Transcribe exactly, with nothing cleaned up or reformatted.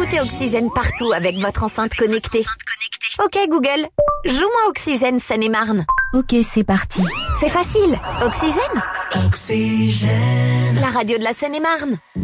Sentez Oxygène partout avec votre enceinte connectée. Ok Google, joue-moi Oxygène Seine-et-Marne. Ok, c'est parti. C'est facile, Oxygène. Oxygène. La radio de la Seine-et-Marne.